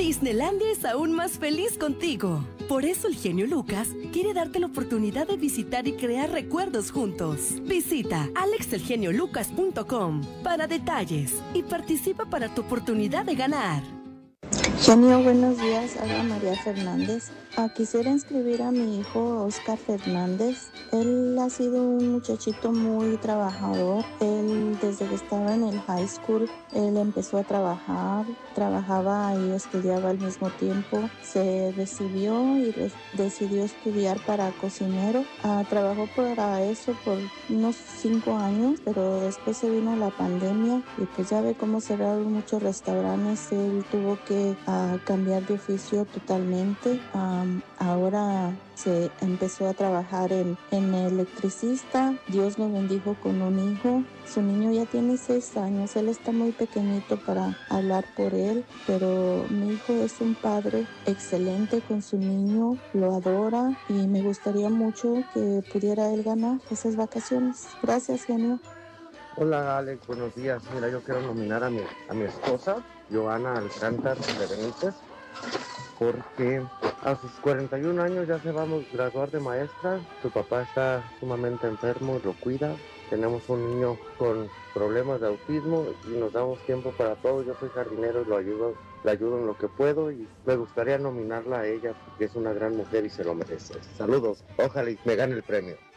Disneylandia es aún más feliz contigo. Por eso el genio Lucas quiere darte la oportunidad de visitar y crear recuerdos juntos. Visita alexelgeniolucas.com para detalles y participa para tu oportunidad de ganar. Genio, buenos días. Habla María Fernández. Quisiera inscribir a mi hijo Oscar Fernández. Él ha sido un muchachito muy trabajador. Él, desde que estaba en el high school, él empezó a trabajar, trabajaba y estudiaba al mismo tiempo. Se decidió y decidió estudiar para cocinero. Trabajó para eso por unos 5 años, pero después se vino la pandemia y pues ya ve cómo cerraron muchos restaurantes. Él tuvo que cambiar de oficio totalmente. Ahora se empezó a trabajar en electricista. Dios lo bendijo con un hijo. Su niño ya tiene 6 años. Él está muy pequeñito para hablar por él, pero mi hijo es un padre excelente con su niño, lo adora y me gustaría mucho que pudiera él ganar esas vacaciones. Gracias, genio. Hola Alex, buenos días. Mira, yo quiero nominar a mi esposa, Joana Alcántar de Benítez, porque a sus 41 años ya se va a graduar de maestra. Su papá está sumamente enfermo, lo cuida. Tenemos un niño con problemas de autismo y nos damos tiempo para todo. Yo soy jardinero y le ayudo en lo que puedo y me gustaría nominarla a ella porque es una gran mujer y se lo merece. Saludos, ojalá y me gane el premio.